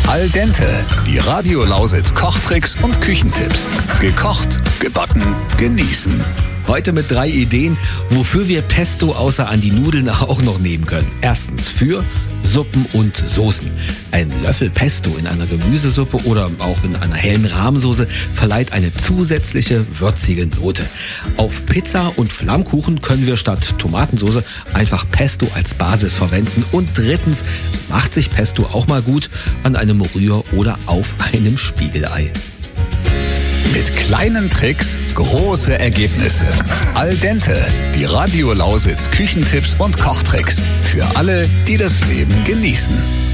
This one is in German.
Al dente, die Radio Lausitz Kochtricks und Küchentipps. Gekocht, gebacken, genießen. Heute mit 3 Ideen, wofür wir Pesto außer an die Nudeln auch noch nehmen können. Erstens für Suppen und Soßen. Ein Löffel Pesto in einer Gemüsesuppe oder auch in einer hellen Rahmsoße verleiht eine zusätzliche würzige Note. Auf Pizza und Flammkuchen können wir statt Tomatensoße einfach Pesto als Basis verwenden. Und drittens macht sich Pesto auch mal gut an einem Rühr- oder auf einem Spiegelei. Mit kleinen Tricks große Ergebnisse. Al dente, die Radio Lausitz Küchentipps und Kochtricks. Für alle, die das Leben genießen.